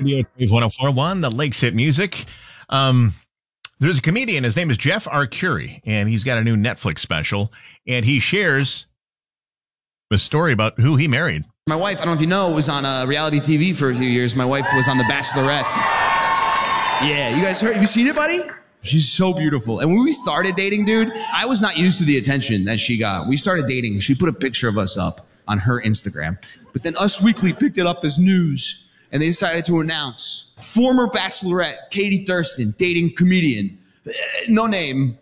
Radio 1041, the Lakes Hit Music. There's a comedian. His name is Jeff Arcuri, and he's got a new Netflix special, and he shares the story about who he married. My wife, I don't know if you know, was on reality TV for a few years. My wife was on The Bachelorette. Yeah, you guys heard? Have you seen it, buddy? She's so beautiful. And when we started dating, dude, I was not used to the attention that she got. We started dating. She put a picture of us up on her Instagram. But then Us Weekly picked it up as news. And they decided to announce former Bachelorette Katie Thurston dating comedian. No name.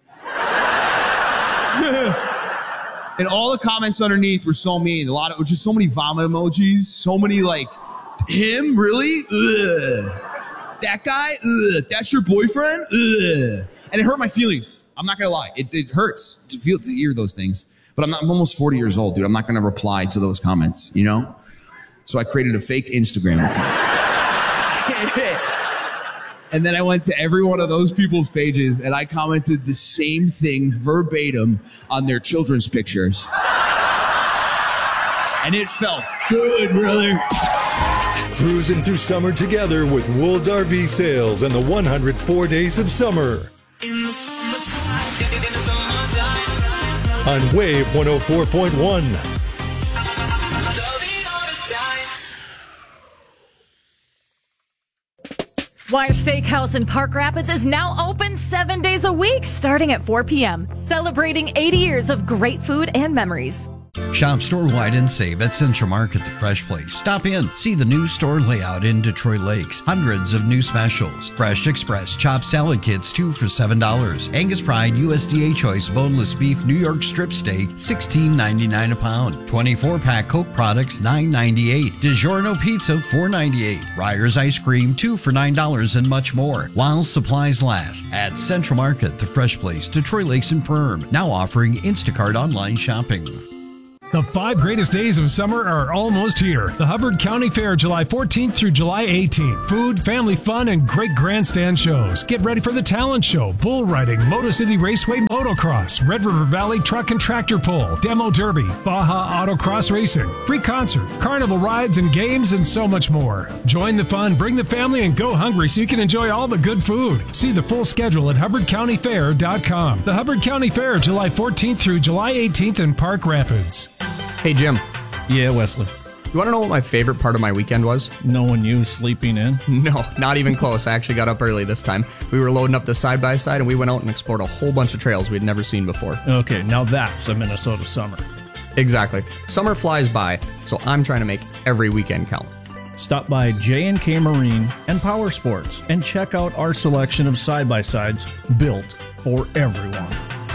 And all the comments underneath were so mean. Just so many vomit emojis. So many like, him? Really? Ugh. That guy? Ugh. That's your boyfriend? Ugh. And it hurt my feelings. I'm not gonna lie. It hurts to hear those things. But I'm almost 40 years old, dude. I'm not gonna reply to those comments, you know? So I created a fake Instagram account. And then I went to every one of those people's pages and I commented the same thing verbatim on their children's pictures. And it felt good, brother. Cruising through summer together with Woods RV Sales and the 104 Days of Summer. On Wave 104.1. Wise Steakhouse in Park Rapids is now open 7 days a week, starting at 4 p.m., celebrating 80 years of great food and memories. Shop store-wide and save at Central Market, the Fresh Place. Stop in, see the new store layout in Detroit Lakes. Hundreds of new specials. Fresh Express chopped salad kits, 2 for $7. Angus Pride USDA Choice boneless beef New York strip steak, $16.99 a pound. 24-pack Coke products, $9.98. DiGiorno pizza, $4.98. Ryer's ice cream, 2 for $9, and much more. While supplies last. At Central Market, the Fresh Place, Detroit Lakes and Perm. Now offering Instacart online shopping. The 5 greatest days of summer are almost here. The Hubbard County Fair, July 14th through July 18th. Food, family fun, and great grandstand shows. Get ready for the talent show, bull riding, Moto City Raceway motocross, Red River Valley truck and tractor pull, demo derby, Baja autocross racing, free concert, carnival rides and games, and so much more. Join the fun, bring the family, and go hungry so you can enjoy all the good food. See the full schedule at HubbardCountyFair.com. The Hubbard County Fair, July 14th through July 18th in Park Rapids. Hey, Jim. Yeah, Wesley. You want to know what my favorite part of my weekend was? Knowing you sleeping in? No, not even close. I actually got up early this time. We were loading up the side-by-side, and we went out and explored a whole bunch of trails we'd never seen before. Okay, now that's a Minnesota summer. Exactly. Summer flies by, so I'm trying to make every weekend count. Stop by J&K Marine and Power Sports and check out our selection of side-by-sides built for everyone.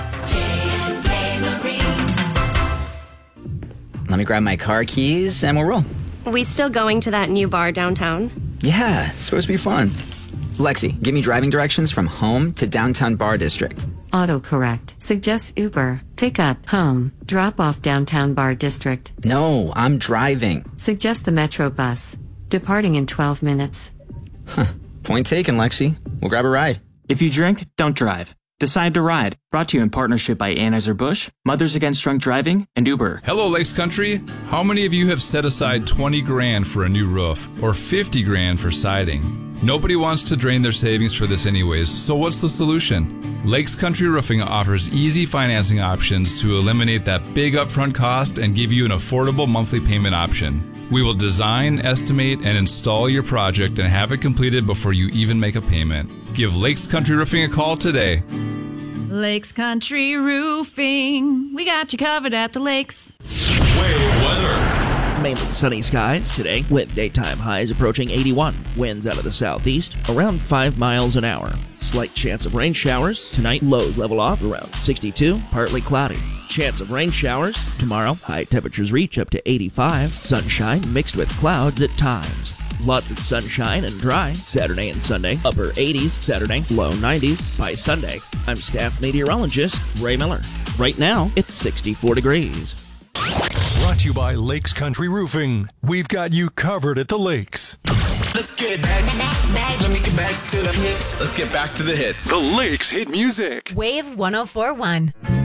Let me grab my car keys and we'll roll. We still going to that new bar downtown? Yeah, it's supposed to be fun. Lexi, give me driving directions from home to downtown Bar District. Autocorrect. Suggest Uber. Pick up. Home. Drop off downtown Bar District. No, I'm driving. Suggest the Metro bus. Departing in 12 minutes. Huh. Point taken, Lexi. We'll grab a ride. If you drink, don't drive. Decide to Ride. Brought to you in partnership by Anheuser-Busch, Mothers Against Drunk Driving, and Uber. Hello, Lakes Country. How many of you have set aside 20 grand for a new roof or 50 grand for siding? Nobody wants to drain their savings for this anyways, so what's the solution? Lakes Country Roofing offers easy financing options to eliminate that big upfront cost and give you an affordable monthly payment option. We will design, estimate, and install your project and have it completed before you even make a payment. Give Lakes Country Roofing a call today. Lakes Country Roofing. We got you covered at the lakes. Wave weather. Mainly sunny skies today, with daytime highs approaching 81. Winds out of the southeast, around 5 miles an hour. Slight chance of rain showers. Tonight, lows level off around 62, partly cloudy. Chance of rain showers. Tomorrow, high temperatures reach up to 85. Sunshine mixed with clouds at times. Lots of sunshine and dry Saturday and Sunday. Upper 80s Saturday, low 90s by Sunday. I'm staff meteorologist Ray Miller. Right now, it's 64 degrees. Brought to you by Lakes Country Roofing. We've got you covered at the lakes. Let's get back. Let me get back to the hits. Let's get back to the hits. The Lakes Hit Music. Wave 104.1.